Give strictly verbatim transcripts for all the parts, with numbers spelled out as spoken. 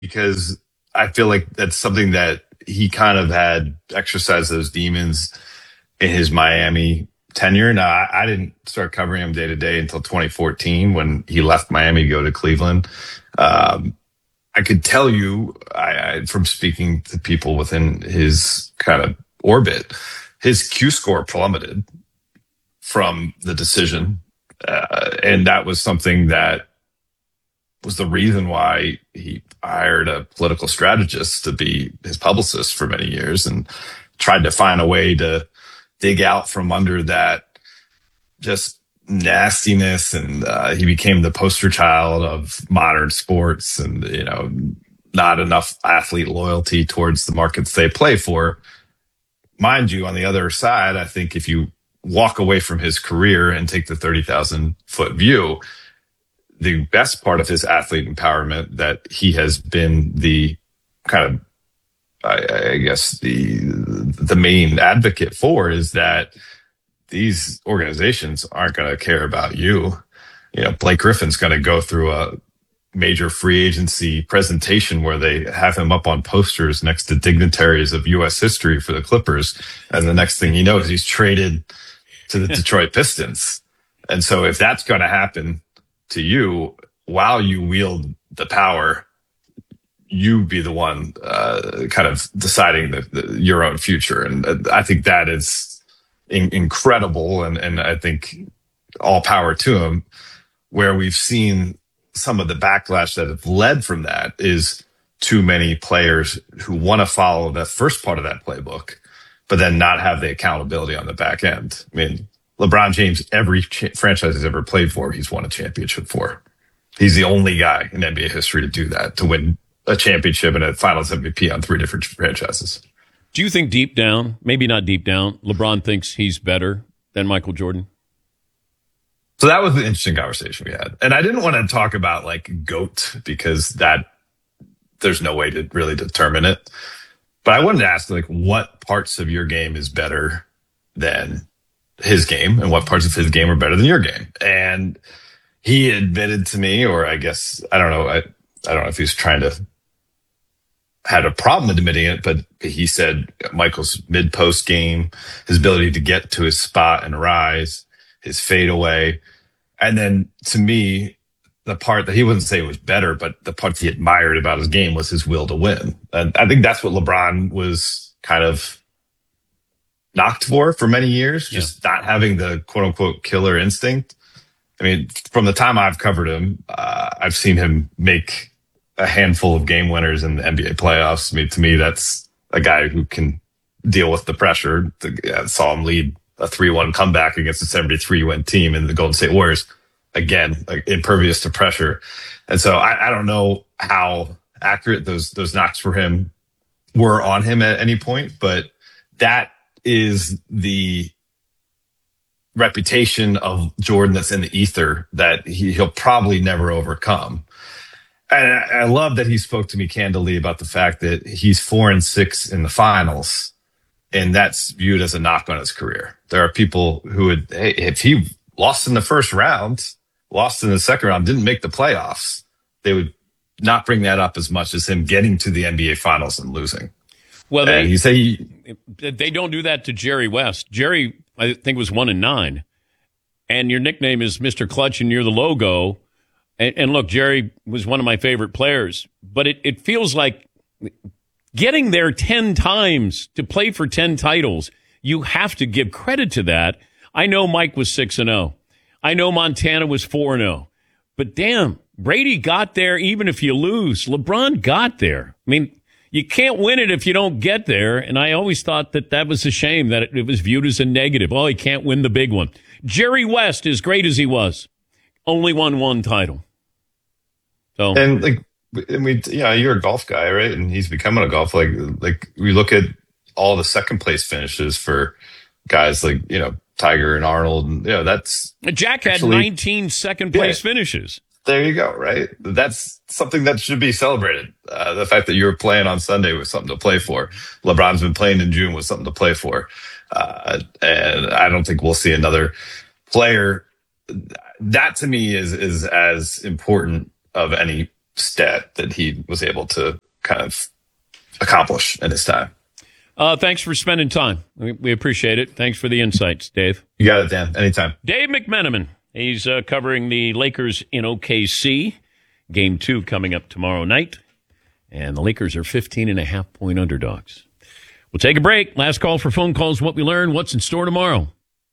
because I feel like that's something that he kind of had exercised those demons in his Miami tenure. Now, I, I didn't start covering him day to day until twenty fourteen when he left Miami to go to Cleveland. Um, I could tell you I, I, from speaking to people within his kind of orbit, his Q score plummeted from the decision. Uh, and that was something that was the reason why he hired a political strategist to be his publicist for many years and tried to find a way to dig out from under that just nastiness. And uh, he became the poster child of modern sports and, you know, not enough athlete loyalty towards the markets they play for. Mind you, on the other side, I think if you walk away from his career and take the thirty thousand foot view, the best part of his athlete empowerment that he has been the kind of, I, I guess, the the main advocate for is that these organizations aren't going to care about you. You know, Blake Griffin's going to go through a major free agency presentation where they have him up on posters next to dignitaries of U S history for the Clippers. And the next thing he knows, he's traded to the Detroit Pistons. And so if that's going to happen to you while you wield the power, you be the one uh, kind of deciding the, the, your own future. And uh, I think that is in, incredible. And, and I think all power to him. Where we've seen some of the backlash that have led from that is too many players who want to follow the first part of that playbook, but then not have the accountability on the back end. I mean, LeBron James, every ch- franchise he's ever played for, he's won a championship for. He's the only guy in N B A history to do that, to win a championship and a finals M V P on three different franchises. Do you think deep down, maybe not deep down, LeBron thinks he's better than Michael Jordan? So that was an interesting conversation we had. And I didn't want to talk about like GOAT because that there's no way to really determine it. But I wanted to ask, like, what parts of your game is better than his game and what parts of his game are better than your game? And he admitted to me, or I guess, I don't know, I, I don't know if he's trying to had a problem admitting it, but he said Michael's mid-post game, his ability to get to his spot and rise, his fadeaway. And then to me, the part that he wouldn't say was better, but the part he admired about his game was his will to win. And I think that's what LeBron was kind of knocked for for many years, Yeah. just not having the quote unquote killer instinct. I mean, from the time I've covered him, uh, I've seen him make a handful of game winners in the N B A playoffs. I mean, to me, that's a guy who can deal with the pressure. I saw him lead a three one comeback against a seventy-three win team in the Golden State Warriors. Again, like impervious to pressure. And so I, I don't know how accurate those those knocks for him were on him at any point, but that is the reputation of Jordan that's in the ether that he, he'll probably never overcome. And I, I love that he spoke to me candidly about the fact that he's four and six in the finals. And that's viewed as a knock on his career. There are people who would, hey, if he lost in the first round, lost in the second round, didn't make the playoffs, they would not bring that up as much as him getting to the N B A finals and losing. Well, they, and you say he, they don't do that to Jerry West. Jerry, I think, was one and nine. And your nickname is Mister Clutch and you're the logo. And, and look, Jerry was one of my favorite players. But it, it feels like getting there ten times to play for ten titles, you have to give credit to that. I know Mike was six and oh. I know Montana was four and oh. But damn, Brady got there even if you lose. LeBron got there. I mean, you can't win it if you don't get there. And I always thought that that was a shame, that it, it was viewed as a negative. Oh, he can't win the big one. Jerry West, as great as he was, only won one title. So and like, and we, you know, you're a golf guy, right? And he's becoming a golf. Like, like we look at all the second place finishes for guys like, you know, Tiger and Arnold, and you know, that's Jack had actually, nineteen second place yeah, finishes. There you go, right? That's something that should be celebrated. Uh, the fact that you were playing on Sunday was something to play for. LeBron's been playing in June was something to play for. Uh, and I don't think we'll see another player. That to me is, is as important of any stat that he was able to kind of accomplish in his time. Uh, thanks for spending time. We, we appreciate it. Thanks for the insights, Dave. You got it, Dan. Anytime. Dave McMenamin. He's uh, covering the Lakers in O K C. Game two coming up tomorrow night. And the Lakers are fifteen and a half point underdogs. We'll take a break. Last call for phone calls. What we learned. What's in store tomorrow?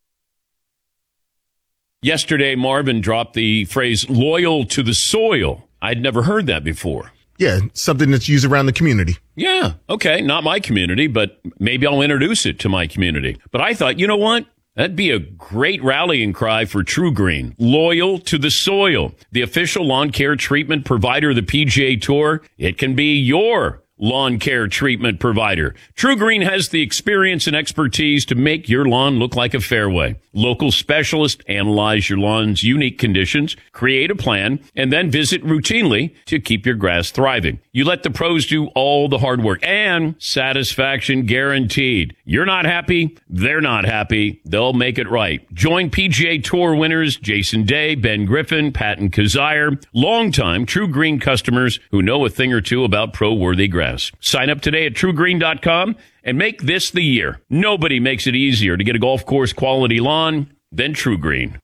Yesterday, Marvin dropped the phrase loyal to the soil. I'd never heard that before. Yeah, something that's used around the community. Yeah, okay, not my community, but maybe I'll introduce it to my community. But I thought, you know what? That'd be a great rallying cry for True Green. Loyal to the soil. The official lawn care treatment provider of the P G A Tour. It can be your lawn care treatment provider. True Green has the experience and expertise to make your lawn look like a fairway. Local specialists analyze your lawn's unique conditions, create a plan, and then visit routinely to keep your grass thriving. You let the pros do all the hard work, and satisfaction guaranteed. You're not happy, they're not happy, they'll make it right. Join P G A Tour winners Jason Day, Ben Griffin, Patton Kazire, longtime True Green customers who know a thing or two about pro-worthy grass. Sign up today at true green dot com and make this the year. Nobody makes it easier to get a golf course quality lawn than True Green.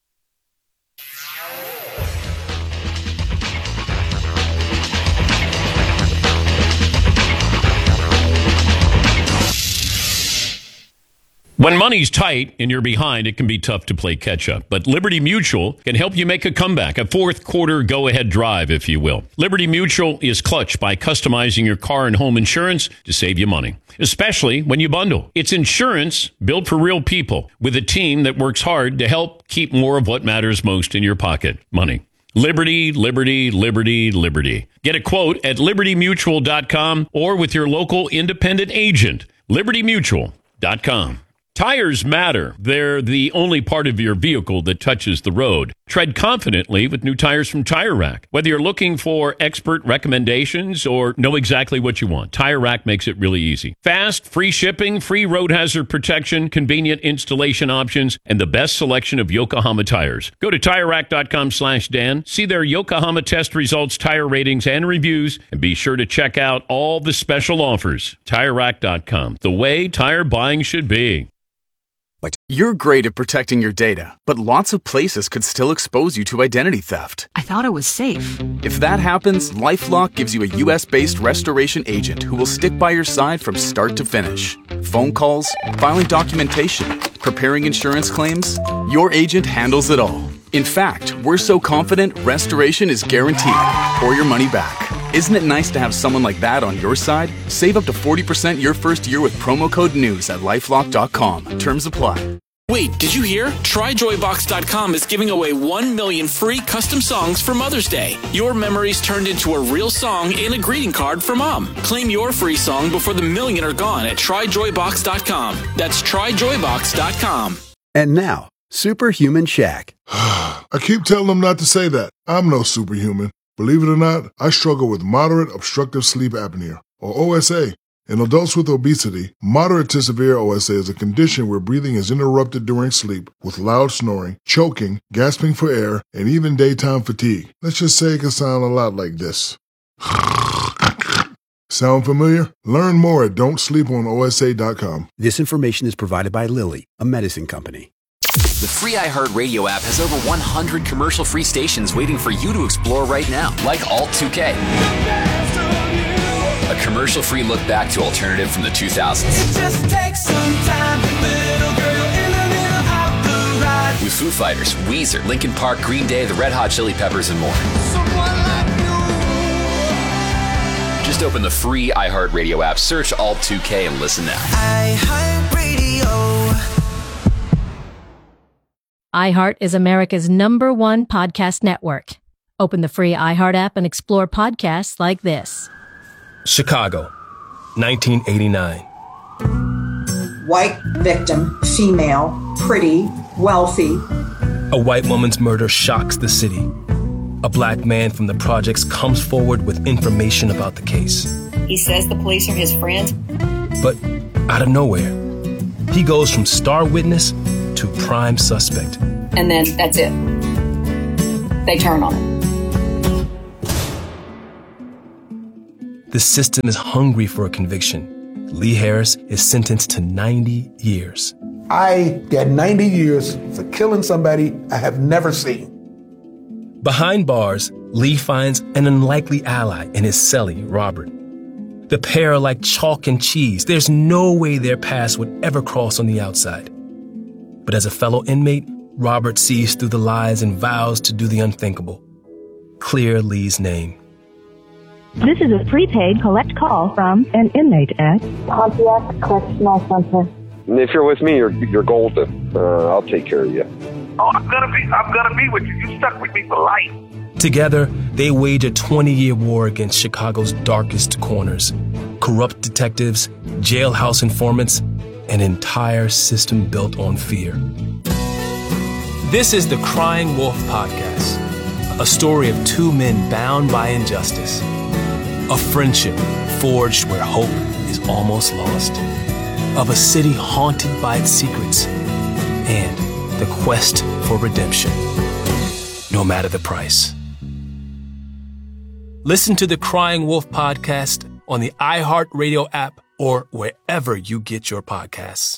When money's tight and you're behind, it can be tough to play catch up. But Liberty Mutual can help you make a comeback, a fourth quarter go-ahead drive, if you will. Liberty Mutual is clutch by customizing your car and home insurance to save you money, especially when you bundle. It's insurance built for real people with a team that works hard to help keep more of what matters most in your pocket, money. Liberty, Liberty, Liberty, Liberty. Get a quote at liberty mutual dot com or with your local independent agent, liberty mutual dot com. Tires matter. They're the only part of your vehicle that touches the road. Tread confidently with new tires from Tire Rack. Whether you're looking for expert recommendations or know exactly what you want, Tire Rack makes it really easy. Fast, free shipping, free road hazard protection, convenient installation options, and the best selection of Yokohama tires. Go to tire rack dot com slash Dan, see their Yokohama test results, tire ratings, and reviews, and be sure to check out all the special offers. tire rack dot com, the way tire buying should be. You're great at protecting your data, but lots of places could still expose you to identity theft. I thought it was safe. If that happens, LifeLock gives you a U S-based restoration agent who will stick by your side from start to finish. Phone calls, filing documentation, preparing insurance claims, your agent handles it all. In fact, we're so confident restoration is guaranteed or your money back. Isn't it nice to have someone like that on your side? Save up to forty percent your first year with promo code NEWS at lifelock dot com. Terms apply. Wait, did you hear? try joy box dot com is giving away one million free custom songs for Mother's Day. Your memories turned into a real song in a greeting card for Mom. Claim your free song before the million are gone at try joy box dot com. That's try joy box dot com. And now, Superhuman Shaq. I keep telling them not to say that. I'm no superhuman. Believe it or not, I struggle with moderate obstructive sleep apnea, or O S A. In adults with obesity, moderate to severe O S A is a condition where breathing is interrupted during sleep with loud snoring, choking, gasping for air, and even daytime fatigue. Let's just say it can sound a lot like this. Sound familiar? Learn more at don't sleep on O S A dot com. This information is provided by Lilly, a medicine company. The free iHeartRadio app has over one hundred commercial-free stations waiting for you to explore right now, like Alt two K. A commercial-free look back to alternative from the two thousands. It just takes some time, little girl in the middle of the ride. With Foo Fighters, Weezer, Linkin Park, Green Day, the Red Hot Chili Peppers, and more. Like just open the free iHeartRadio app, search Alt two K, and listen now. iHeartRadio. iHeart is America's number one podcast network. Open the free iHeart app and explore podcasts like this. Chicago, nineteen eighty-nine. White victim, female, pretty, wealthy. A white woman's murder shocks the city. A black man from the projects comes forward with information about the case. He says the police are his friends. But out of nowhere, he goes from star witness to prime suspect. And then that's it. They turn on him. The system is hungry for a conviction. Lee Harris is sentenced to ninety years. I got ninety years for killing somebody I have never seen. Behind bars, Lee finds an unlikely ally in his cellie, Robert. The pair are like chalk and cheese. There's no way their paths would ever cross on the outside. But as a fellow inmate, Robert sees through the lies and vows to do the unthinkable. Clear Lee's name. This is a prepaid collect call from an inmate at Pontiac Correctional Center. If you're with me, you're you're golden. Uh, I'll take care of you. Oh, I'm gonna be I'm gonna be with you. You stuck with me for life. Together, they wage a twenty-year war against Chicago's darkest corners. Corrupt detectives, jailhouse informants, an entire system built on fear. This is the Crying Wolf Podcast, a story of two men bound by injustice. A friendship forged where hope is almost lost. Of a city haunted by its secrets. And the quest for redemption, no matter the price. Listen to the Crying Wolf Podcast on the iHeartRadio app or wherever you get your podcasts.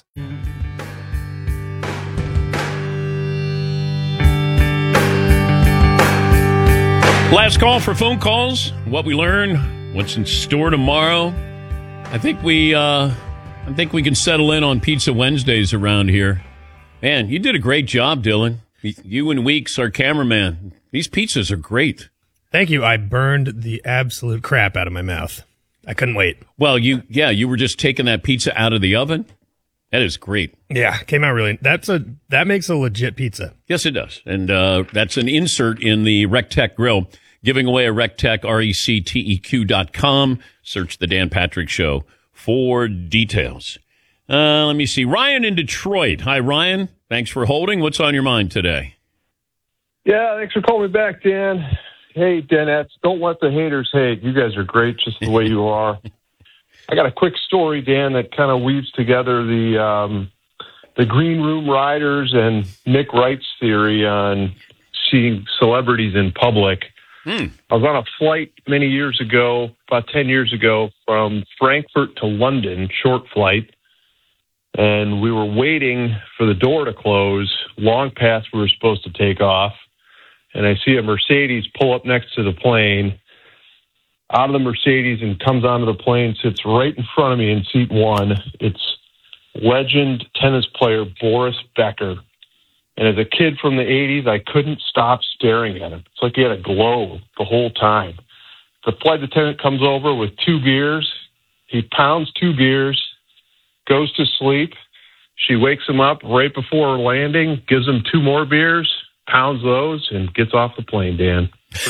Last call for phone calls. What we learn, what's in store tomorrow. I think we, uh, I think we can settle in on Pizza Wednesdays around here. Man, you did a great job, Dylan. You and Weeks, our cameraman. These pizzas are great. Thank you. I burned the absolute crap out of my mouth. I couldn't wait. Well, you, yeah, you were just taking that pizza out of the oven. That is great. Yeah, came out really. That's a that makes a legit pizza. Yes, it does, and uh, that's an insert in the RecTech grill. Giving away a RecTech, R E C T E Q dot com. Search the Dan Patrick Show for details. Uh, let me see. Ryan in Detroit. Hi, Ryan. Thanks for holding. What's on your mind today? Yeah, thanks for calling me back, Dan. Hey, Danettes, don't let the haters hate. You guys are great just the way you are. I got a quick story, Dan, that kind of weaves together the um, the green room riders and Nick Wright's theory on seeing celebrities in public. Hmm. I was on a flight many years ago, about ten years ago, from Frankfurt to London, short flight, and we were waiting for the door to close long past we were supposed to take off, and I see a Mercedes pull up next to the plane. Out of the Mercedes and comes onto the plane, sits right in front of me in seat one. It's legend tennis player Boris Becker. And as a kid from the eighties, I couldn't stop staring at him. It's like he had a glow the whole time. The flight attendant comes over with two beers. He pounds two beers, goes to sleep. She wakes him up right before landing, gives him two more beers, pounds those, and gets off the plane, Dan.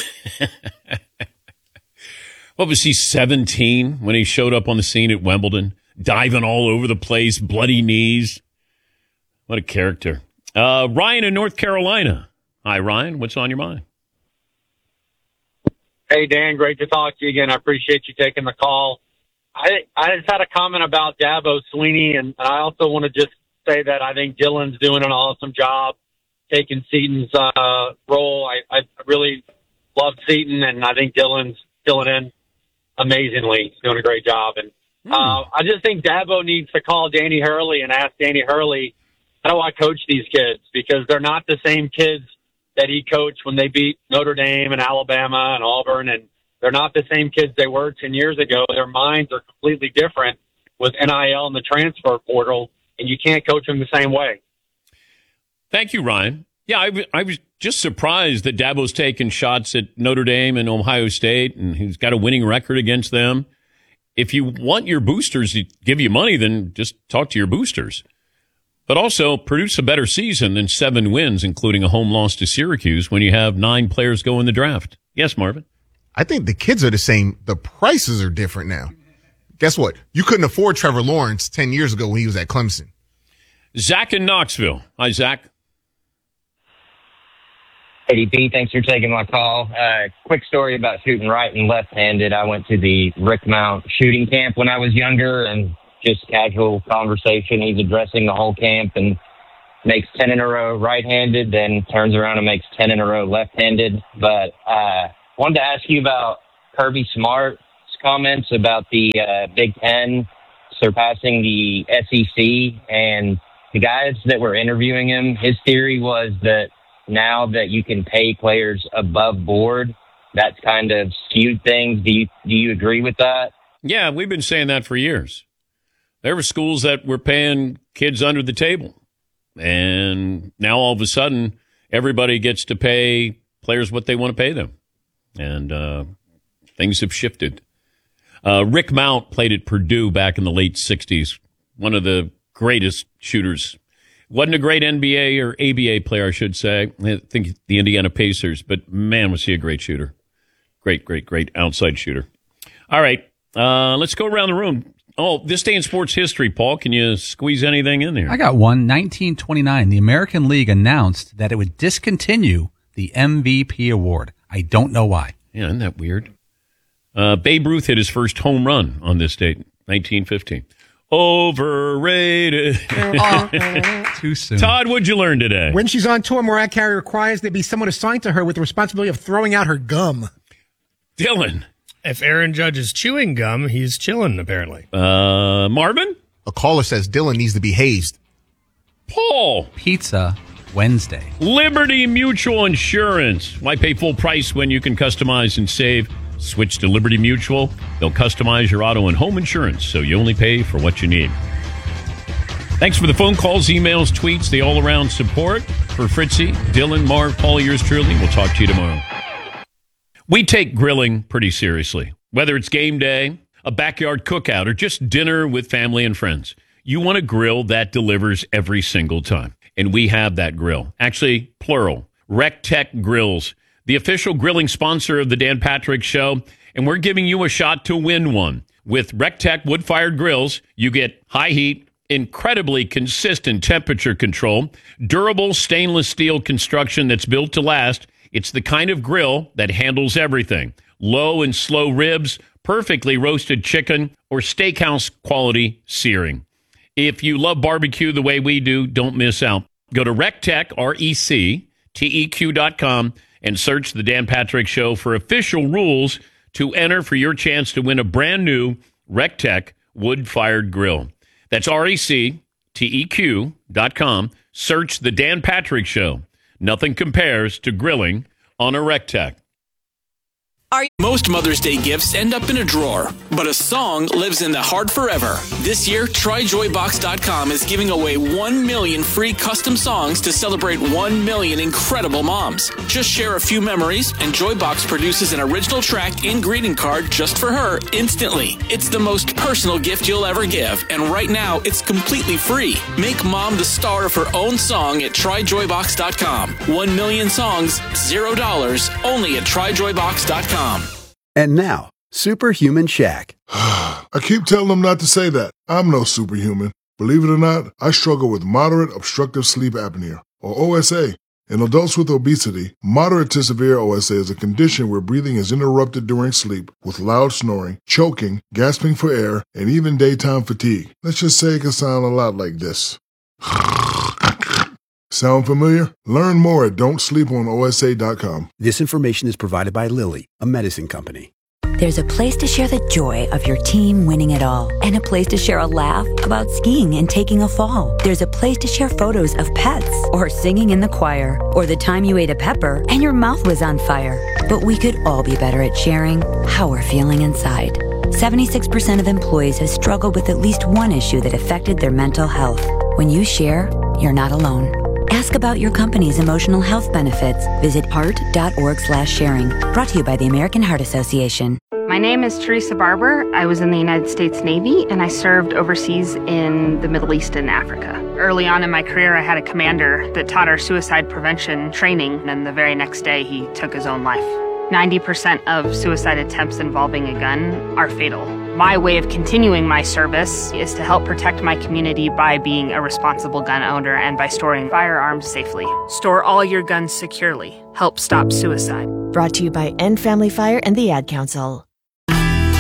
What was he, seventeen, when he showed up on the scene at Wimbledon? Diving all over the place, bloody knees. What a character. Uh, Ryan in North Carolina. Hi, Ryan. What's on your mind? Hey, Dan. Great to talk to you again. I appreciate you taking the call. I I just had a comment about Dabo Swinney, and I also want to just say that I think Dylan's doing an awesome job taking Seaton's uh, role. I, I really loved Seaton, and I think Dylan's filling in amazingly. He's doing a great job. And uh, I just think Dabo needs to call Danny Hurley and ask Danny Hurley, how do I coach these kids? Because they're not the same kids that he coached when they beat Notre Dame and Alabama and Auburn, and they're not the same kids they were ten years ago. Their minds are completely different with N I L and the transfer portal, and you can't coach them the same way. Thank you, Ryan. Yeah, I, w- I was just surprised that Dabo's taking shots at Notre Dame and Ohio State, and he's got a winning record against them. If you want your boosters to give you money, then just talk to your boosters. But also produce a better season than seven wins, including a home loss to Syracuse, when you have nine players go in the draft. Yes, Marvin? I think the kids are the same. The prices are different now. Guess what? You couldn't afford Trevor Lawrence ten years ago when he was at Clemson. Zach in Knoxville. Hi, Zach. A D P, thanks for taking my call. Uh, quick story about shooting right and left-handed. I went to the Rick Mount shooting camp when I was younger, and just casual conversation. He's addressing the whole camp and makes ten in a row right-handed, then turns around and makes ten in a row left-handed. But uh wanted to ask you about Kirby Smart. It's comments about the uh, Big Ten surpassing the S E C, and the guys that were interviewing him, his theory was that now that you can pay players above board, that's kind of skewed things. Do you do you agree with that? Yeah, we've been saying that for years. There were schools that were paying kids under the table, and now all of a sudden everybody gets to pay players what they want to pay them, and uh, things have shifted. Uh, Rick Mount played at Purdue back in the late sixties, one of the greatest shooters. Wasn't a great N B A or A B A player, I should say. I think the Indiana Pacers, but man, was he a great shooter. Great, great, great outside shooter. All right, uh, let's go around the room. Oh, this day in sports history, Paul, can you squeeze anything in there? I got one. nineteen twenty-nine, the American League announced that it would discontinue the M V P award. I don't know why. Yeah, isn't that weird? Uh, Babe Ruth hit his first home run on this date, nineteen fifteen. Overrated. Too soon. Todd, what'd you learn today? When she's on tour, Mariah Carey requires there be someone assigned to her with the responsibility of throwing out her gum. Dylan. If Aaron Judge is chewing gum, he's chilling, apparently. Uh, Marvin? A caller says Dylan needs to be hazed. Paul. Pizza Wednesday. Liberty Mutual Insurance. Why pay full price when you can customize and save? Switch to Liberty Mutual. They'll customize your auto and home insurance, so you only pay for what you need. Thanks for the phone calls, emails, tweets, the all-around support. For Fritzy, Dylan, Marv, Paul, yours truly, we'll talk to you tomorrow. We take grilling pretty seriously. Whether it's game day, a backyard cookout, or just dinner with family and friends, you want a grill that delivers every single time. And we have that grill. Actually, plural. RecTech Grills, the official grilling sponsor of the Dan Patrick Show, and we're giving you a shot to win one. With RecTech wood-fired grills, you get high heat, incredibly consistent temperature control, durable stainless steel construction that's built to last. It's the kind of grill that handles everything. Low and slow ribs, perfectly roasted chicken, or steakhouse quality searing. If you love barbecue the way we do, don't miss out. Go to RecTech, R E C T E Q dot com, and search the Dan Patrick Show for official rules to enter for your chance to win a brand new RecTech wood-fired grill. That's R E C T E Q dot com. Search the Dan Patrick Show. Nothing compares to grilling on a RecTech. Most Mother's Day gifts end up in a drawer, but a song lives in the heart forever. This year, Try Joy Box dot com is giving away one million free custom songs to celebrate one million incredible moms. Just share a few memories, and Joybox produces an original track and greeting card just for her instantly. It's the most personal gift you'll ever give, and right now, it's completely free. Make mom the star of her own song at Try Joy Box dot com. One million songs, zero dollars, only at Try Joy Box dot com. And now, Superhuman Shaq. I keep telling them not to say that. I'm no superhuman. Believe it or not, I struggle with moderate obstructive sleep apnea, or O S A. In adults with obesity, moderate to severe O S A is a condition where breathing is interrupted during sleep with loud snoring, choking, gasping for air, and even daytime fatigue. Let's just say it can sound a lot like this. Sound familiar? Learn more at don't sleep on O S A dot com. This information is provided by Lilly, a medicine company. There's a place to share the joy of your team winning it all, and a place to share a laugh about skiing and taking a fall. There's a place to share photos of pets, or singing in the choir, or the time you ate a pepper and your mouth was on fire. But we could all be better at sharing how we're feeling inside. seventy-six percent of employees have struggled with at least one issue that affected their mental health. When you share, you're not alone. Ask about your company's emotional health benefits. Visit heart dot org slash sharing. Brought to you by the American Heart Association. My name is Teresa Barber. I was in the United States Navy, and I served overseas in the Middle East and Africa. Early on in my career, I had a commander that taught our suicide prevention training, and the very next day, he took his own life. ninety percent of suicide attempts involving a gun are fatal. My way of continuing my service is to help protect my community by being a responsible gun owner and by storing firearms safely. Store all your guns securely. Help stop suicide. Brought to you by End Family Fire and the Ad Council.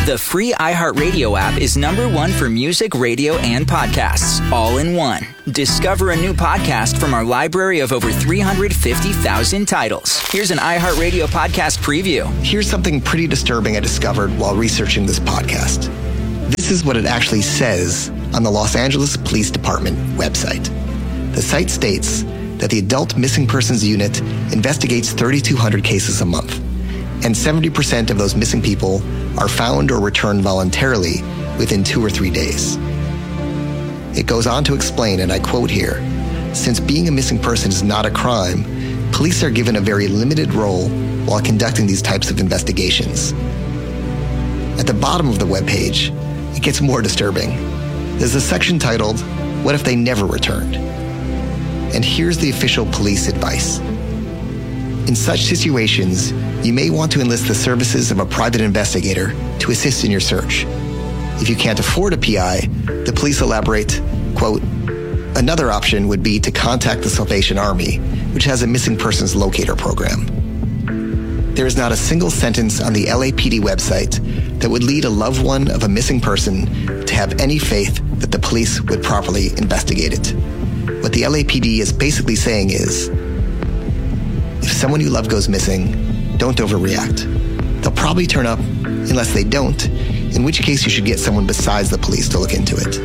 The free iHeartRadio app is number one for music, radio, and podcasts, all in one. Discover a new podcast from our library of over three hundred fifty thousand titles. Here's an iHeartRadio podcast preview. Here's something pretty disturbing I discovered while researching this podcast. This is what it actually says on the Los Angeles Police Department website. The site states that the Adult Missing Persons Unit investigates thirty-two hundred cases a month, and seventy percent of those missing people are found or returned voluntarily within two or three days. It goes on to explain, and I quote here, since being a missing person is not a crime, police are given a very limited role while conducting these types of investigations. At the bottom of the webpage, it gets more disturbing. There's a section titled, What If They Never Returned? And here's the official police advice. In such situations, you may want to enlist the services of a private investigator to assist in your search. If you can't afford a P I, the police elaborate, quote, another option would be to contact the Salvation Army, which has a missing persons locator program. There is not a single sentence on the L A P D website that would lead a loved one of a missing person to have any faith that the police would properly investigate it. What the L A P D is basically saying is, if someone you love goes missing, don't overreact. They'll probably turn up unless they don't, in which case you should get someone besides the police to look into it.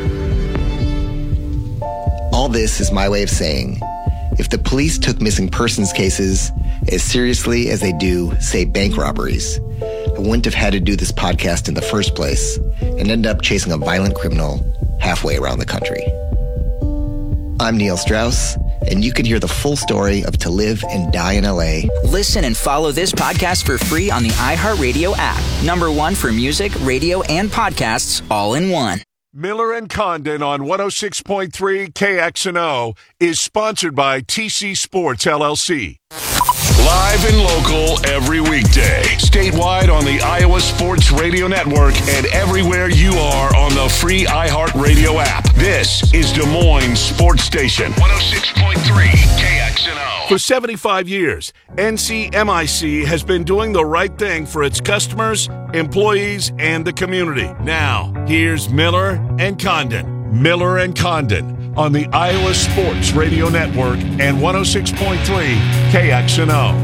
All this is my way of saying, if the police took missing persons cases as seriously as they do, say, bank robberies, I wouldn't have had to do this podcast in the first place and end up chasing a violent criminal halfway around the country. I'm Neil Strauss, and you can hear the full story of To Live and Die in L A. Listen and follow this podcast for free on the iHeartRadio app. Number one for music, radio, and podcasts, all in one. Miller and Condon on one oh six point three K X N O is sponsored by T C Sports, L L C. Live and local every weekday. Statewide on the Iowa Sports Radio Network and everywhere you are on the free iHeartRadio app. This is Des Moines Sports Station. one oh six point three K X N O. For seventy-five years, N C M I C has been doing the right thing for its customers, employees, and the community. Now, here's Miller and Condon. Miller and Condon on the Iowa Sports Radio Network and one oh six point three K X N O.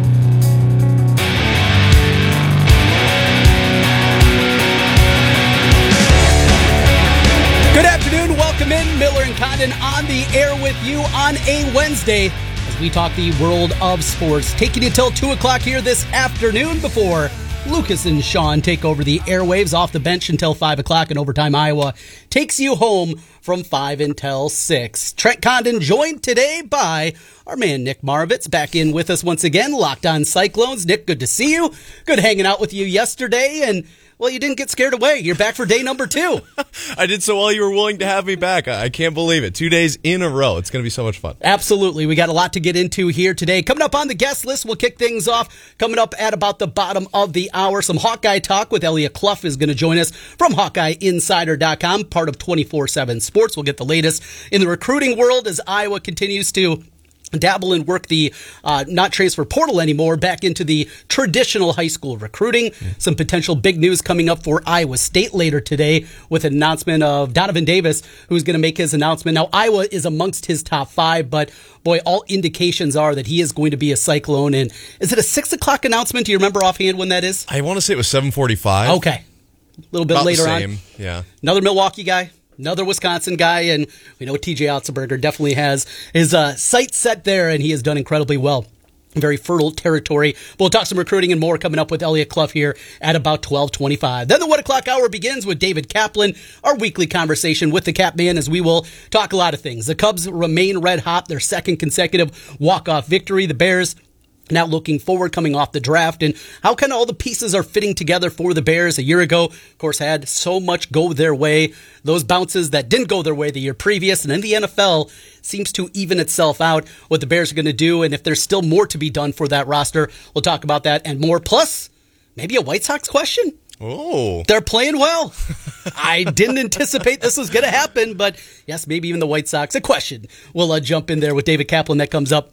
Good afternoon. Welcome in. Miller and Condon on the air with you on a Wednesday as we talk the world of sports. Taking you till two o'clock here this afternoon before Lucas and Sean take over the airwaves off the bench until five o'clock, and Overtime Iowa takes you home from five until six. Trent Condon joined today by our man Nick Maravitz, back in with us once again, Locked On Cyclones. Nick, good to see you. Good hanging out with you yesterday, and well, you didn't get scared away. You're back for day number two. I did so well you were willing to have me back. I can't believe it. Two days in a row. It's going to be so much fun. Absolutely. We got a lot to get into here today. Coming up on the guest list, we'll kick things off. Coming up at about the bottom of the hour, some Hawkeye talk with Elliot Clough is going to join us from Hawkeye Insider dot com, part of twenty-four seven Sports. We'll get the latest in the recruiting world as Iowa continues to dabble and work the uh, not transfer portal anymore back into the traditional high school recruiting. Some potential big news coming up for Iowa State later today with an announcement of Donovan Davis, who's going to make his announcement. Now, Iowa is amongst his top five, but boy, all indications are that he is going to be a Cyclone. And is it a six o'clock announcement? Do you remember offhand when that is? I want to say it was seven forty-five. Okay. A little bit About later the same. on. Yeah. Another Milwaukee guy. Another Wisconsin guy, and we know T J Otzelberger definitely has his uh, sights set there, and he has done incredibly well. Very fertile territory. We'll talk some recruiting and more coming up with Elliot Clough here at about twelve twenty-five. Then the one o'clock hour begins with David Kaplan, our weekly conversation with the Cap Man, as we will talk a lot of things. The Cubs remain red hot, their second consecutive walk-off victory. The Bears now looking forward, coming off the draft, and how kind of all the pieces are fitting together for the Bears. A year ago, of course, had so much go their way. Those bounces that didn't go their way the year previous, and in the N F L seems to even itself out what the Bears are going to do, and if there's still more to be done for that roster, we'll talk about that and more. Plus, maybe a White Sox question. Oh. They're playing well. I didn't anticipate this was going to happen, but yes, maybe even the White Sox. A question. We'll uh, jump in there with David Kaplan. That comes up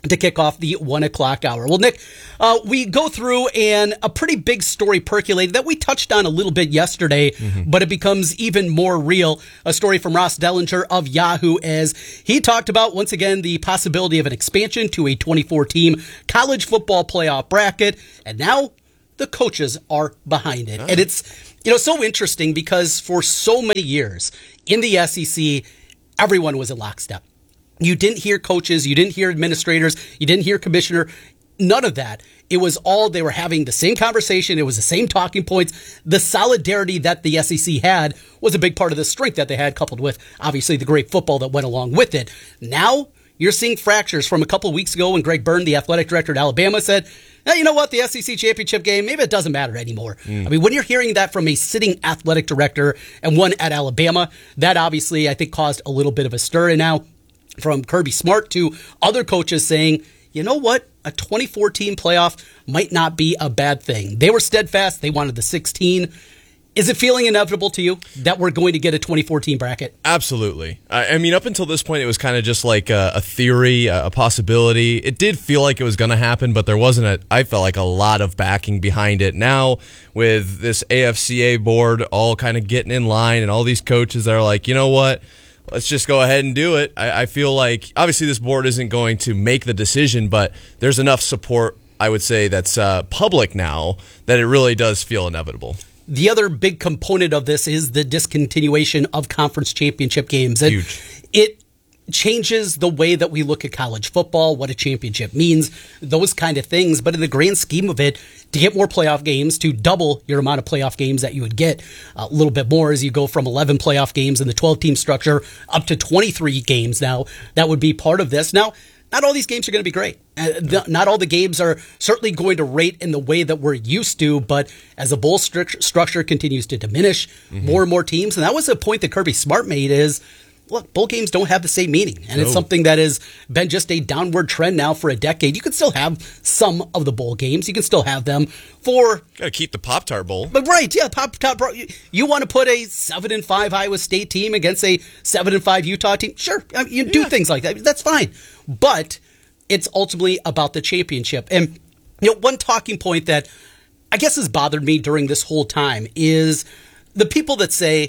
to kick off the one o'clock hour. Well, Nick, uh, we go through and a pretty big story percolated that we touched on a little bit yesterday, mm-hmm. but it becomes even more real. A story from Ross Dellinger of Yahoo as he talked about, once again, the possibility of an expansion to a twenty-four team college football playoff bracket. And now the coaches are behind it. Oh. And it's, you know, so interesting because for so many years in the S E C, everyone was in lockstep. You didn't hear coaches, you didn't hear administrators, you didn't hear commissioner, none of that. It was all, they were having the same conversation, it was the same talking points. The solidarity that the S E C had was a big part of the strength that they had, coupled with, obviously, the great football that went along with it. Now, you're seeing fractures from a couple of weeks ago when Greg Byrne, the athletic director at Alabama, said, hey, you know what, the S E C championship game, maybe it doesn't matter anymore. Mm. I mean, when you're hearing that from a sitting athletic director and one at Alabama, that obviously, I think, caused a little bit of a stir. And now, from Kirby Smart to other coaches saying, you know what, a twenty-four team playoff might not be a bad thing. They were steadfast. They wanted the sixteen. Is it feeling inevitable to you that we're going to get a twenty-four team bracket? Absolutely. I, I mean, up until this point, it was kind of just like a, a theory, a, a possibility. It did feel like it was going to happen, but there wasn't, a, I felt like, a lot of backing behind it. Now, with this A F C A board all kind of getting in line and all these coaches that are like, you know what, let's just go ahead and do it. I, I feel like, obviously, this board isn't going to make the decision, but there's enough support, I would say, that's uh, public now that it really does feel inevitable. The other big component of this is the discontinuation of conference championship games. And Huge. It changes the way that we look at college football, what a championship means, those kind of things. But in the grand scheme of it, to get more playoff games, to double your amount of playoff games that you would get, a little bit more as you go from eleven playoff games in the twelve-team structure up to twenty-three games now, that would be part of this. Now, not all these games are going to be great. Uh, not all the games are certainly going to rate in the way that we're used to, but as the bowl stru- structure continues to diminish, mm-hmm. more and more teams, and that was a point that Kirby Smart made is, look, bowl games don't have the same meaning, and no. It's something that has been just a downward trend now for a decade. You can still have some of the bowl games. You can still have them for... Got to keep the Pop-Tart Bowl. But right, yeah, Pop-Tart Bowl. You, you want to put a seven and five Iowa State team against a seven and five Utah team? Sure, I mean, you do yeah. things like that. That's fine. But it's ultimately about the championship. And you know, one talking point that I guess has bothered me during this whole time is the people that say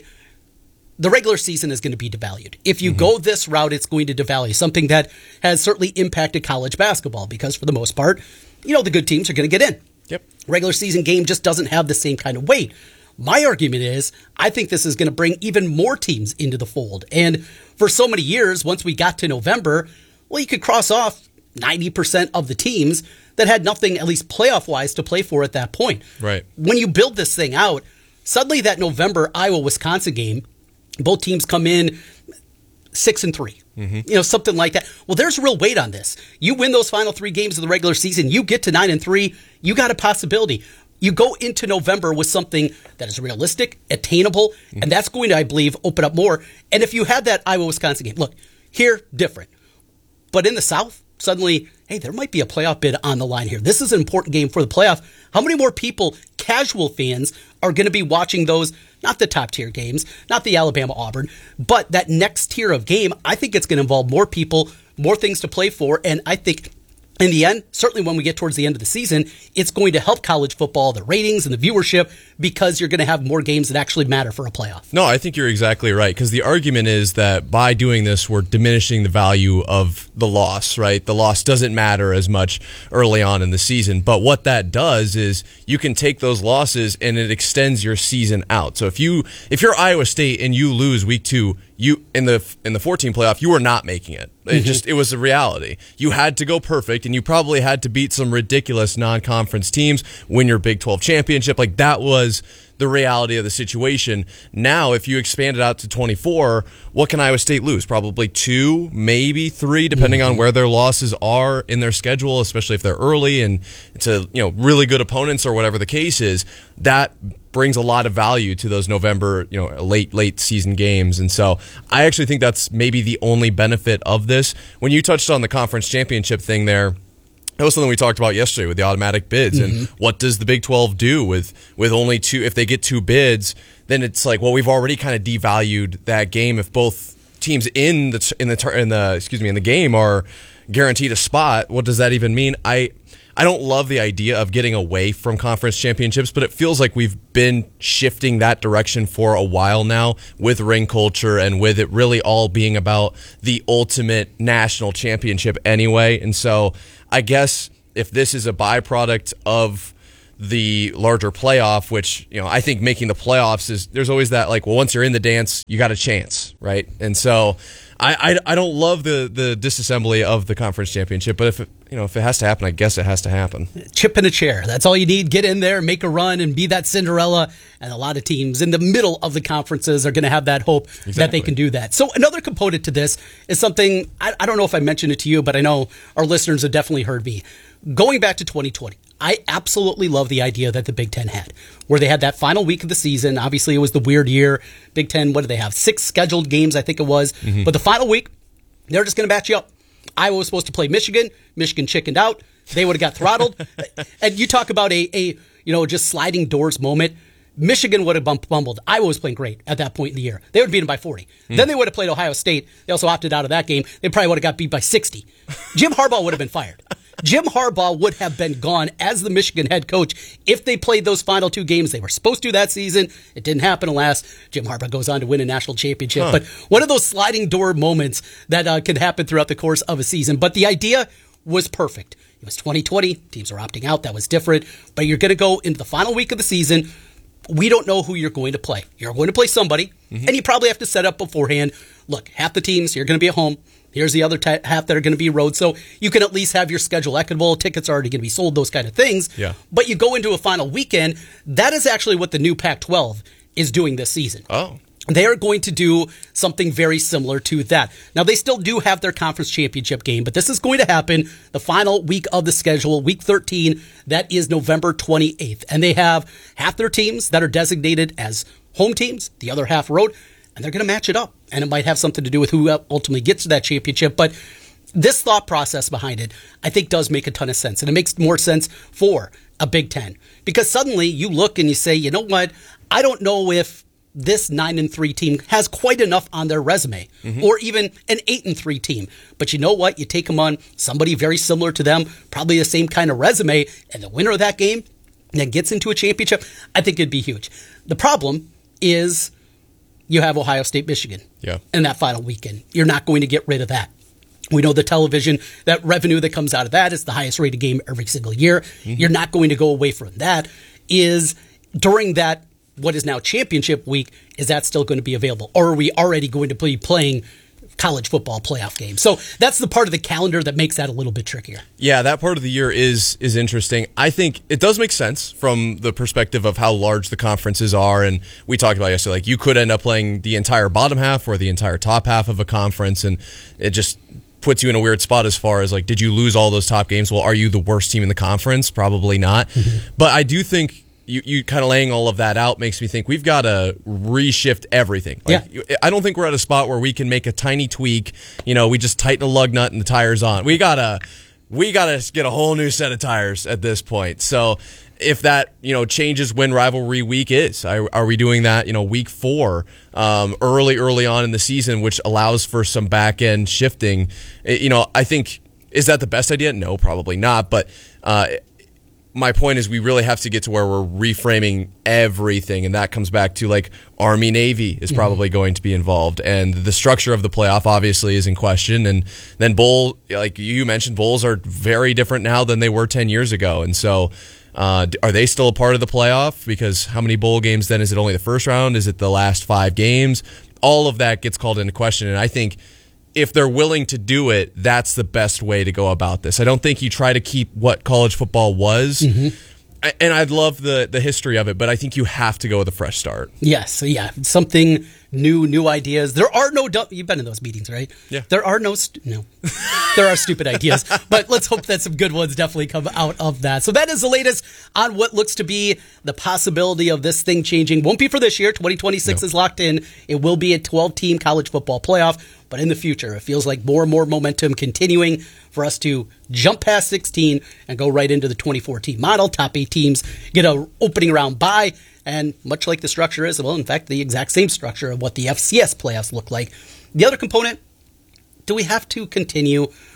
the regular season is going to be devalued. If you mm-hmm. go this route, it's going to devalue, something that has certainly impacted college basketball because for the most part, you know, the good teams are going to get in. Yep. Regular season game just doesn't have the same kind of weight. My argument is I think this is going to bring even more teams into the fold. And for so many years, once we got to November, well, you could cross off ninety percent of the teams that had nothing, at least playoff-wise, to play for at that point. Right. When you build this thing out, suddenly that November Iowa-Wisconsin game, both teams come in six and three, mm-hmm. you know, something like that. Well, there's real weight on this. You win those final three games of the regular season, you get to nine and three, you got a possibility. You go into November with something that is realistic, attainable, mm-hmm. and that's going to, I believe, open up more. And if you had that Iowa-Wisconsin game, look, here, different. But in the South, suddenly, hey, there might be a playoff bid on the line here. This is an important game for the playoff. How many more people, casual fans, are going to be watching those, not the top tier games, not the Alabama-Auburn, but that next tier of game? I think it's going to involve more people, more things to play for, and I think in the end, certainly when we get towards the end of the season, it's going to help college football, the ratings and the viewership, because you're going to have more games that actually matter for a playoff. No, I think you're exactly right, because the argument is that by doing this, we're diminishing the value of the loss, right? The loss doesn't matter as much early on in the season, but what that does is you can take those losses and it extends your season out. So if you if you're Iowa State and you lose week two, you in the in the fourteen playoff, you were not making it. It mm-hmm. just it was a reality. You had to go perfect, and you probably had to beat some ridiculous non-conference teams, win your Big twelve championship. Like, that was the reality of the situation. Now, if you expand it out to twenty-four, what can Iowa State lose? Probably two, maybe three, depending mm-hmm. on where their losses are in their schedule, especially if they're early and to, you know, really good opponents or whatever the case is. That brings a lot of value to those November, you know, late late season games. And so I actually think that's maybe the only benefit of this. When you touched on the conference championship thing there, that was something we talked about yesterday with the automatic bids. Mm-hmm. And what does the Big twelve do with with only two? If they get two bids, then it's like, well, we've already kind of devalued that game if both teams in the in the in the excuse me in the game are guaranteed a spot. What does that even mean? I I don't love the idea of getting away from conference championships, but it feels like we've been shifting that direction for a while now with ring culture and with it really all being about the ultimate national championship anyway. And so I guess if this is a byproduct of the larger playoff, which, you know, I think making the playoffs is, there's always that, like, well, once you're in the dance, you got a chance, right? And so I, I, I don't love the, the disassembly of the conference championship, but if it, you know, if it has to happen, I guess it has to happen. Chip in a chair. That's all you need. Get in there, make a run, and be that Cinderella. And a lot of teams in the middle of the conferences are going to have that hope exactly. that they can do that. So another component to this is something, I, I don't know if I mentioned it to you, but I know our listeners have definitely heard me. Going back to twenty twenty, I absolutely love the idea that the Big Ten had, where they had that final week of the season. Obviously, it was the weird year. Big Ten, what did they have? Six scheduled games, I think it was. Mm-hmm. But the final week, they're just going to match you up. Iowa was supposed to play Michigan. Michigan chickened out. They would have got throttled. And you talk about a, a, you know, just sliding doors moment. Michigan would have bumbled. Iowa was playing great at that point in the year. They would have beaten by forty. Mm. Then they would have played Ohio State. They also opted out of that game. They probably would have got beat by sixty. Jim Harbaugh would have been fired. Jim Harbaugh would have been gone as the Michigan head coach if they played those final two games they were supposed to that season. It didn't happen, alas. Jim Harbaugh goes on to win a national championship. Huh. But one of those sliding door moments that uh, can happen throughout the course of a season. But the idea was perfect. It was twenty twenty. Teams are opting out. That was different. But you're going to go into the final week of the season. We don't know who you're going to play. You're going to play somebody, mm-hmm. and you probably have to set up beforehand. Look, half the teams, you're going to be at home. Here's the other t- half that are going to be road. So you can at least have your schedule equitable. Tickets are already going to be sold, those kind of things. Yeah. But you go into a final weekend. That is actually what the new Pac twelve is doing this season. Oh. They are going to do something very similar to that. Now, they still do have their conference championship game, but this is going to happen the final week of the schedule, week thirteen. That is November twenty-eighth. And they have half their teams that are designated as home teams, the other half road, and they're going to match it up. And it might have something to do with who ultimately gets to that championship. But this thought process behind it, I think, does make a ton of sense. And it makes more sense for a Big Ten. Because suddenly you look and you say, you know what, I don't know if this nine and three team has quite enough on their resume, mm-hmm. or even an eight and three team. But you know what? You take them on somebody very similar to them, probably the same kind of resume, and the winner of that game then gets into a championship. I think it'd be huge. The problem is you have Ohio State, Michigan, yeah. in that final weekend. You're not going to get rid of that. We know the television, that revenue that comes out of that is the highest rated game every single year. Mm-hmm. You're not going to go away from that. Is during that, what is now championship week, is that still going to be available? Or are we already going to be playing college football playoff games? So that's the part of the calendar that makes that a little bit trickier. Yeah, that part of the year is is interesting. I think it does make sense from the perspective of how large the conferences are. And we talked about yesterday, like you could end up playing the entire bottom half or the entire top half of a conference, and it just puts you in a weird spot as far as, like, did you lose all those top games? Well, are you the worst team in the conference? Probably not. Mm-hmm. But I do think You, you kind of laying all of that out makes me think we've got to reshift everything. Like, yeah. I don't think we're at a spot where we can make a tiny tweak. You know, we just tighten a lug nut and the tire's on. We gotta, we gotta get a whole new set of tires at this point. So if that, you know, changes when rivalry week is, are, are we doing that, you know, week four, um, early, early on in the season, which allows for some back end shifting? You know, I think, is that the best idea? No, probably not. But, uh, my point is we really have to get to where we're reframing everything, and that comes back to, like, Army Navy is probably mm-hmm. going to be involved, and the structure of the playoff obviously is in question. And then bowl, like you mentioned, bowls are very different now than they were ten years ago, and so uh, are they still a part of the playoff? Because how many bowl games then? Is it only the first round? Is it the last five games? All of that gets called into question, and I think if they're willing to do it, that's the best way to go about this. I don't think you try to keep what college football was. Mm-hmm. And I'd love the, the history of it, but I think you have to go with a fresh start. Yes, so yeah, something new, new ideas. There are no dumb, you've been in those meetings, right? Yeah. There are no, stu- no, there are stupid ideas, but let's hope that some good ones definitely come out of that. So that is the latest on what looks to be the possibility of this thing changing. Won't be for this year. twenty twenty-six no. is locked in. It will be a twelve-team college football playoff, but in the future, it feels like more and more momentum continuing for us to jump past sixteen and go right into the twenty-four team model. Top eight teams get a opening round bye, and much like the structure is, well, in fact, the exact same structure of what the F C S playoffs look like. The other component, do we have to continue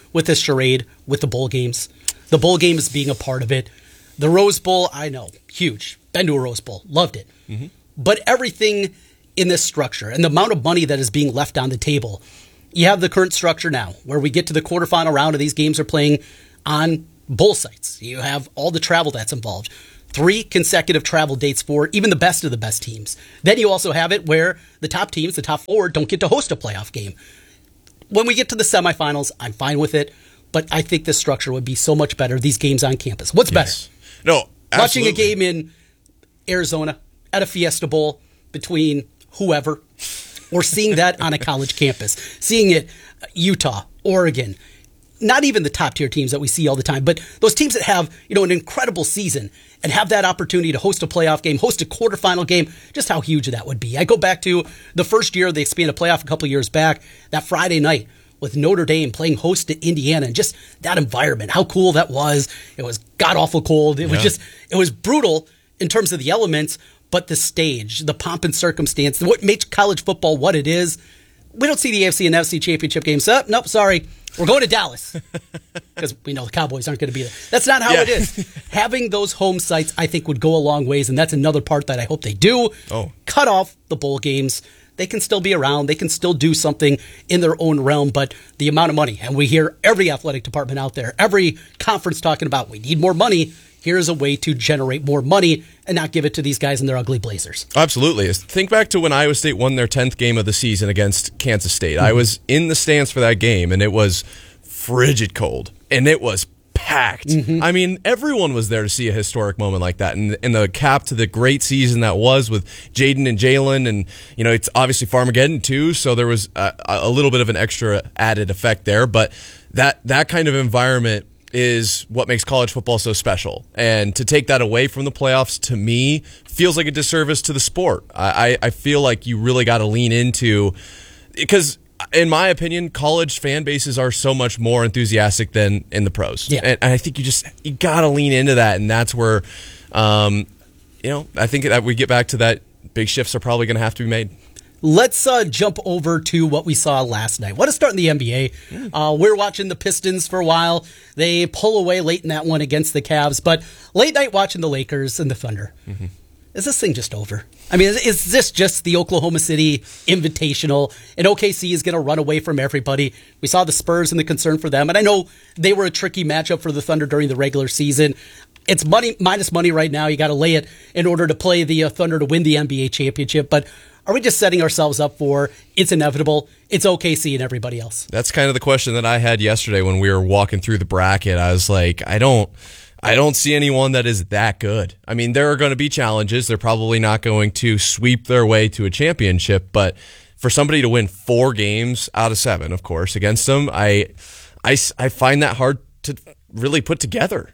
with this charade with the bowl games. The bowl games being a part of it. The Rose Bowl, I know, huge. Been to a Rose Bowl, loved it. Mm-hmm. But everything in this structure and the amount of money that is being left on the table, you have the current structure now where we get to the quarterfinal round and these games are playing on bowl sites. You have all the travel that's involved. Three consecutive travel dates for even the best of the best teams. Then you also have it where the top teams, the top four, don't get to host a playoff game. When we get to the semifinals, I'm fine with it, but I think this structure would be so much better, these games on campus. What's yes. better? No, absolutely. Watching a game in Arizona at a Fiesta Bowl between whoever, or seeing that on a college campus, seeing it Utah, Oregon, not even the top tier teams that we see all the time, but those teams that have, you know, an incredible season and have that opportunity to host a playoff game, host a quarterfinal game, just how huge that would be. I go back to the first year they expanded playoff a couple years back, that Friday night with Notre Dame playing host to Indiana, and just that environment, how cool that was. It was god-awful cold. It yeah. was just, it was brutal in terms of the elements, but the stage, the pomp and circumstance, what makes college football what it is. We don't see the A F C and N F C championship games. Oh, nope, sorry. We're going to Dallas because we know the Cowboys aren't going to be there. That's not how yeah. it is. Having those home sites, I think, would go a long ways, and that's another part that I hope they do. Oh. Cut off the bowl games. They can still be around. They can still do something in their own realm, but the amount of money, and we hear every athletic department out there, every conference talking about we need more money. Here's a way to generate more money and not give it to these guys in their ugly blazers. Absolutely. Think back to when Iowa State won their tenth game of the season against Kansas State. Mm-hmm. I was in the stands for that game, and it was frigid cold, and it was packed. Mm-hmm. I mean, everyone was there to see a historic moment like that, and, and the cap to the great season that was with Jaden and Jalen, and you know, it's obviously Farmageddon too, so there was a, a little bit of an extra added effect there, but that that kind of environment is what makes college football so special. And to take that away from the playoffs, to me, feels like a disservice to the sport. I, I feel like you really got to lean into, because in my opinion, college fan bases are so much more enthusiastic than in the pros. Yeah. And, and I think you just, you got to lean into that. And that's where, um, you know, I think that we get back to that big shifts are probably going to have to be made. Let's uh, jump over to what we saw last night. What a start in the N B A. Uh, we were watching the Pistons for a while. They pull away late in that one against the Cavs, but late night watching the Lakers and the Thunder. Mm-hmm. Is this thing just over? I mean, is, is this just the Oklahoma City Invitational, and O K C is going to run away from everybody? We saw the Spurs and the concern for them, and I know they were a tricky matchup for the Thunder during the regular season. It's money minus money right now. You got to lay it in order to play the uh, Thunder to win the N B A championship, but are we just setting ourselves up for it's inevitable? It's O K C and everybody else. That's kind of the question that I had yesterday when we were walking through the bracket. I was like, I don't, I don't see anyone that is that good. I mean, there are going to be challenges. They're probably not going to sweep their way to a championship, but for somebody to win four games out of seven, of course, against them, I, I, I find that hard to really put together.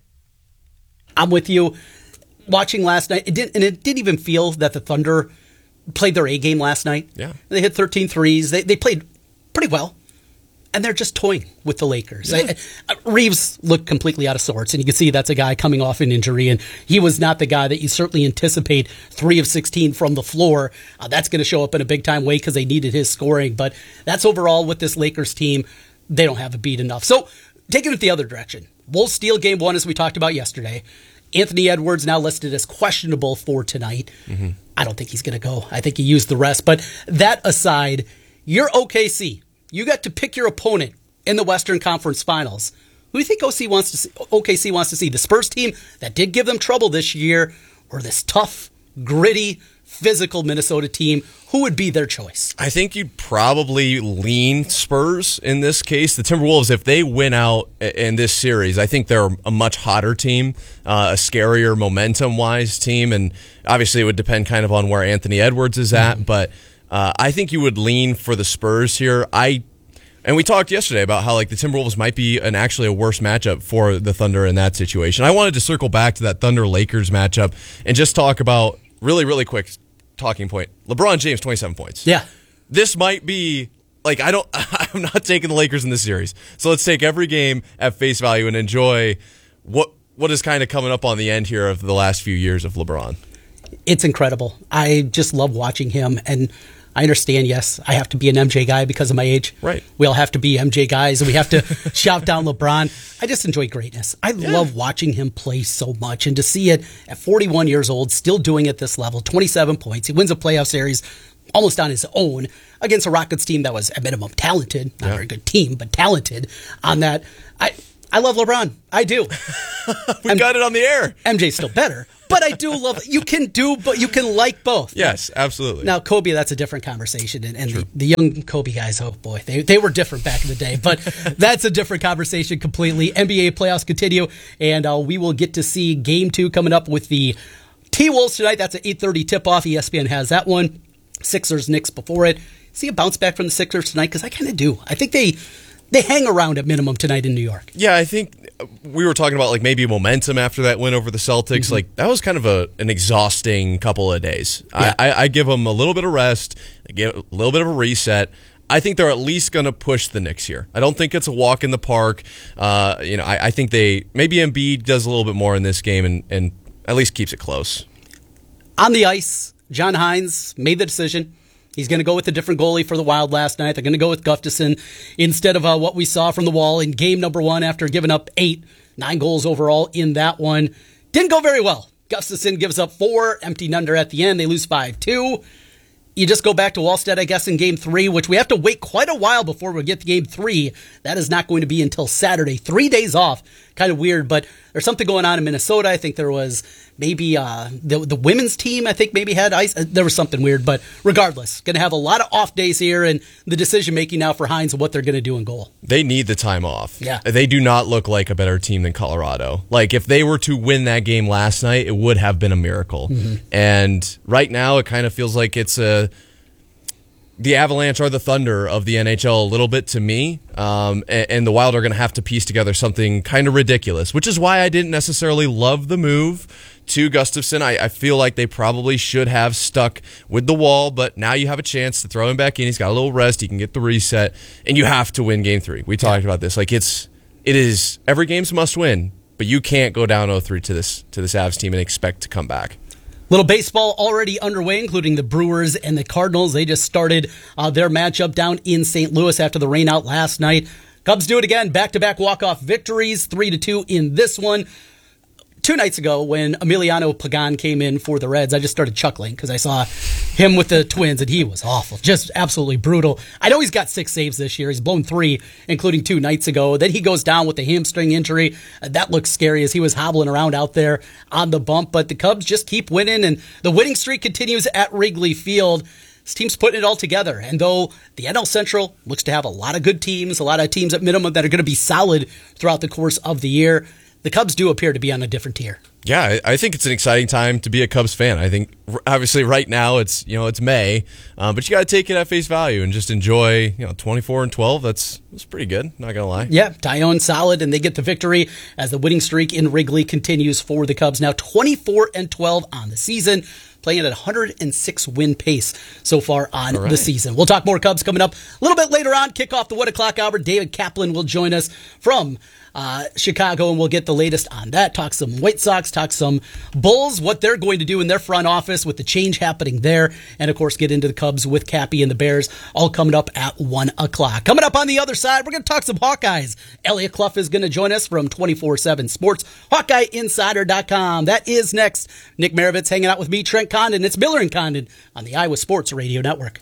I'm with you. Watching last night, it didn't, and it didn't even feel that the Thunder played their A game last night. Yeah. They hit thirteen threes. They they played pretty well. And they're just toying with the Lakers. Yeah. I, I, Reeves looked completely out of sorts, and you can see that's a guy coming off an injury, and he was not the guy that you certainly anticipate three of sixteen from the floor. Uh, that's going to show up in a big-time way because they needed his scoring. But that's overall with this Lakers team, they don't have a beat enough. So taking it the other direction, Wolves steal game one, as we talked about yesterday. Anthony Edwards now listed as questionable for tonight. Mm-hmm. I don't think he's going to go. I think he used the rest. But that aside, you're O K C. You got to pick your opponent in the Western Conference Finals. Who do you think O C wants to see, O K C wants to see? The Spurs team that did give them trouble this year, or this tough, gritty, physical Minnesota team? Who would be their choice? I think you'd probably lean Spurs in this case. The Timberwolves, if they win out in this series, I think they're a much hotter team, uh, a scarier momentum-wise team, and obviously it would depend kind of on where Anthony Edwards is at, mm-hmm. but uh, I think you would lean for the Spurs here. I And we talked yesterday about how like the Timberwolves might be an actually a worse matchup for the Thunder in that situation. I wanted to circle back to that Thunder-Lakers matchup and just talk about, really, really quick talking point, LeBron James, twenty-seven points. Yeah. This might be, like, I don't, I'm not taking the Lakers in this series. So let's take every game at face value and enjoy what what is kind of coming up on the end here of the last few years of LeBron. It's incredible. I just love watching him, and I understand, yes, I have to be an M J guy because of my age. Right. We all have to be M J guys, and we have to shout down LeBron. I just enjoy greatness. I yeah. love watching him play so much, and to see it at forty-one years old, still doing it at this level, twenty-seven points. He wins a playoff series almost on his own against a Rockets team that was, at minimum, talented. Not yeah. a very good team, but talented on that. I I love LeBron. I do. we M- got it on the air. M J's still better. But I do love you can do, but you can like both. Yes, absolutely. Now, Kobe, that's a different conversation. And, and the, the young Kobe guys, oh boy, they, they were different back in the day. But that's a different conversation completely. N B A playoffs continue, and uh, we will get to see game two coming up with the T-Wolves tonight. That's an eight thirty tip-off. E S P N has that one. Sixers, Knicks before it. See a bounce back from the Sixers tonight? Because I kind of do. I think they they hang around at minimum tonight in New York. Yeah, I think we were talking about like maybe momentum after that win over the Celtics. Mm-hmm. Like that was kind of a an exhausting couple of days. Yeah. I, I, I give them a little bit of rest, I give a little bit of a reset. I think they're at least going to push the Knicks here. I don't think it's a walk in the park. Uh, you know, I, I think they maybe Embiid does a little bit more in this game and, and at least keeps it close. On the ice, John Hines made the decision. He's going to go with a different goalie for the Wild last night. They're going to go with Gustafsson instead of uh, what we saw from the Wall in game number one after giving up eight, nine goals overall in that one. Didn't go very well. Gustafsson gives up four, empty under at the end. They lose five two. You just go back to Wallstedt, I guess, in game three, which we have to wait quite a while before we get to game three. That is not going to be until Saturday. Three days off. Kind of weird, but there's something going on in Minnesota. I think there was maybe uh, the the women's team, I think, maybe had ice. There was something weird, but regardless, going to have a lot of off days here, and the decision-making now for Hines and what they're going to do in goal. They need the time off. Yeah. They do not look like a better team than Colorado. Like, if they were to win that game last night, it would have been a miracle. Mm-hmm. And right now, it kind of feels like it's a... the Avalanche are the Thunder of the N H L a little bit to me, um, and, and the Wild are going to have to piece together something kind of ridiculous, which is why I didn't necessarily love the move to Gustafsson. I, I feel like they probably should have stuck with the Wall, but now you have a chance to throw him back in. He's got a little rest. He can get the reset, and you have to win Game Three. We talked about this. Like it's, it is every game's must win, but you can't go down oh three to this to this Avs team and expect to come back. Little baseball already underway, including the Brewers and the Cardinals. They just started uh, their matchup down in Saint Louis after the rain out last night. Cubs do it again, back-to-back walk-off victories, three to two in this one. Two nights ago, when Emiliano Pagan came in for the Reds, I just started chuckling because I saw him with the Twins, and he was awful, just absolutely brutal. I know he's got six saves this year. He's blown three, including two nights ago. Then he goes down with a hamstring injury. Uh, that looks scary as he was hobbling around out there on the bump. But the Cubs just keep winning, and the winning streak continues at Wrigley Field. This team's putting it all together. And though the N L Central looks to have a lot of good teams, a lot of teams at minimum that are going to be solid throughout the course of the year, the Cubs do appear to be on a different tier. Yeah, I think it's an exciting time to be a Cubs fan. I think obviously right now it's you know it's May, um, but you got to take it at face value and just enjoy. You know, twenty-four and twelve. That's that's pretty good. Not gonna lie. Yeah, Tyone solid, and they get the victory as the winning streak in Wrigley continues for the Cubs. Now twenty-four and twelve on the season, playing at a one hundred six win pace so far on right. the season. We'll talk more Cubs coming up a little bit later on. Kick off the one o'clock hour. David Kaplan will join us from Uh, Chicago, and we'll get the latest on that. Talk some White Sox, talk some Bulls, what they're going to do in their front office with the change happening there, and of course get into the Cubs with Cappy and the Bears, all coming up at one o'clock. Coming up on the other side, we're going to talk some Hawkeyes. Elliot Clough is going to join us from twenty-four seven Sports, Hawkeye Insider dot com. That is next. Nick Maravitz hanging out with me, Trent Condon. It's Miller and Condon on the Iowa Sports Radio Network.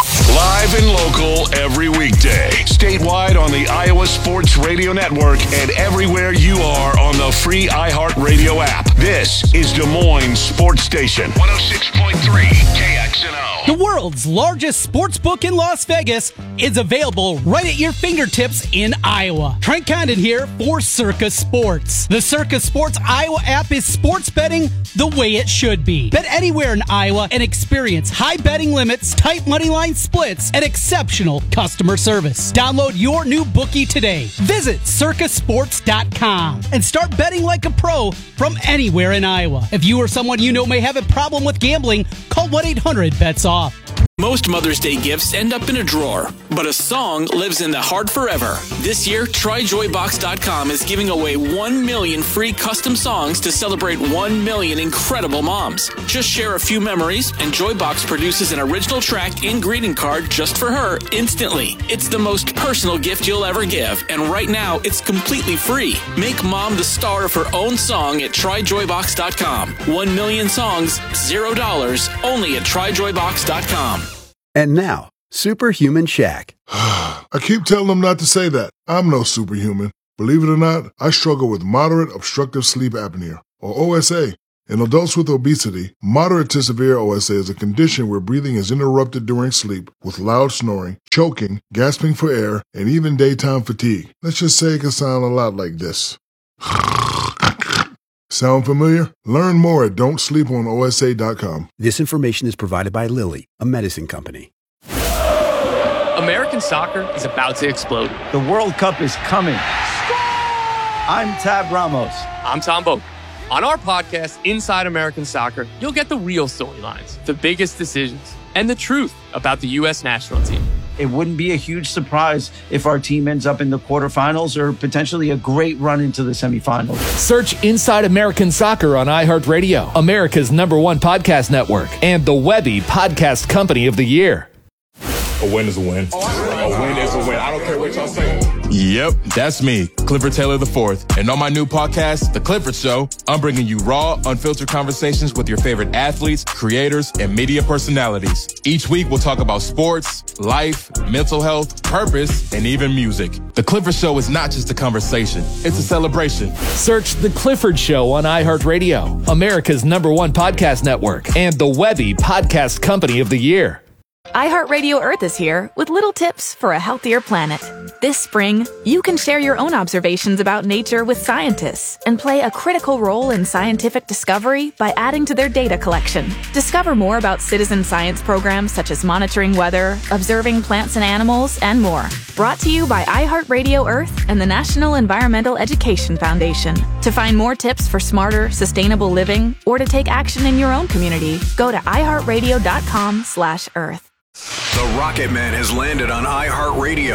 Live and local every weekday. Statewide on the Iowa Sports Radio Network and everywhere you are on the free iHeartRadio app. This is Des Moines Sports Station. one oh six point three K X N O. The world's largest sports book in Las Vegas is available right at your fingertips in Iowa. Trent Condon here for Circa Sports. The Circa Sports Iowa app is sports betting the way it should be. Bet anywhere in Iowa and experience high betting limits, tight money line splits, and exceptional customer service. Download your new bookie today. Visit circa sports dot com and start betting like a pro from anywhere in Iowa. If you or someone you know may have a problem with gambling, call one eight hundred bets off. Most Mother's Day gifts end up in a drawer, but a song lives in the heart forever. This year, try joy box dot com is giving away one million free custom songs to celebrate one million incredible moms. Just share a few memories, and Joybox produces an original track and greeting card just for her instantly. It's the most personal gift you'll ever give, and right now, it's completely free. Make mom the star of her own song at try joy box dot com. One million songs, zero dollars, only at try joy box dot com. And now, Superhuman Shaq. I keep telling them not to say that. I'm no superhuman. Believe it or not, I struggle with moderate obstructive sleep apnea, or O S A. In adults with obesity, moderate to severe O S A is a condition where breathing is interrupted during sleep with loud snoring, choking, gasping for air, and even daytime fatigue. Let's just say it can sound a lot like this. Sound familiar? Learn more at don't sleep on O S A dot com. This information is provided by Lilly, a medicine company. American soccer is about to explode. The World Cup is coming. I'm Tab Ramos. I'm Tom Boak. On our podcast, Inside American Soccer, you'll get the real storylines, the biggest decisions, and the truth about the U S national team. It wouldn't be a huge surprise if our team ends up in the quarterfinals or potentially a great run into the semifinals. Search Inside American Soccer on iHeartRadio, America's number one podcast network, and the Webby Podcast Company of the Year. A win is a win. A win is a win. I don't care what y'all say. Yep, that's me, Clifford Taylor the fourth. And on my new podcast, The Clifford Show, I'm bringing you raw, unfiltered conversations with your favorite athletes, creators, and media personalities. Each week, we'll talk about sports, life, mental health, purpose, and even music. The Clifford Show is not just a conversation, it's a celebration. Search The Clifford Show on iHeartRadio, America's number one podcast network, and the Webby Podcast Company of the Year. iHeartRadio Earth is here with little tips for a healthier planet. This spring, you can share your own observations about nature with scientists and play a critical role in scientific discovery by adding to their data collection. Discover more about citizen science programs such as monitoring weather, observing plants and animals, and more. Brought to you by iHeartRadio Earth and the National Environmental Education Foundation. To find more tips for smarter, sustainable living or to take action in your own community, go to iHeartRadio.com slash Earth. The Rocket Man has landed on iHeartRadio.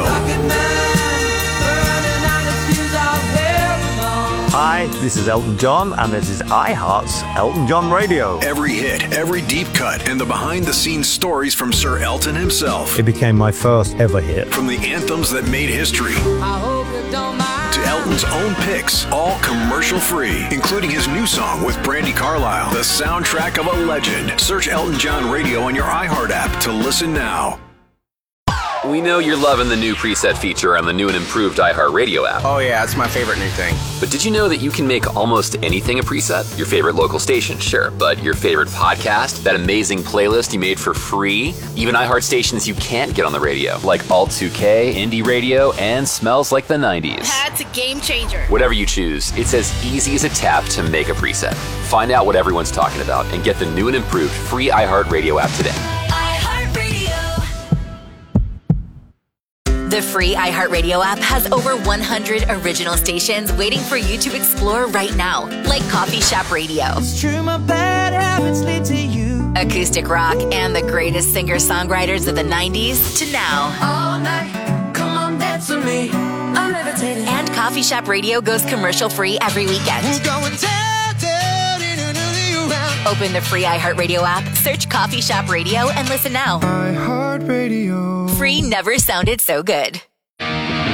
Hi, this is Elton John, and this is iHeart's Elton John Radio. Every hit, every deep cut, and the behind-the-scenes stories from Sir Elton himself. It became my first ever hit. From the anthems that made history to Elton's own picks, all commercial-free, including his new song with Brandi Carlile, the soundtrack of a legend. Search Elton John Radio on your iHeart app to listen now. We know you're loving the new preset feature on the new and improved iHeartRadio app. Oh yeah, it's my favorite new thing. But did you know that you can make almost anything a preset? Your favorite local station, sure, but your favorite podcast, that amazing playlist you made for free, even iHeart stations you can't get on the radio, like Alt two K, Indie Radio, and Smells Like the nineties. That's a game changer. Whatever you choose, it's as easy as a tap to make a preset. Find out what everyone's talking about and get the new and improved free iHeartRadio app today. The free iHeartRadio app has over one hundred original stations waiting for you to explore right now, like Coffee Shop Radio, It's true, my bad habits lead to you. acoustic rock, and the greatest singer-songwriters of the nineties to now. All night, come on, dance with me. I'm levitating. And Coffee Shop Radio goes commercial-free every weekend. We're going down, down, in another round. Open the free iHeartRadio app, search Coffee Shop Radio, and listen now. iHeartRadio. Free never sounded so good.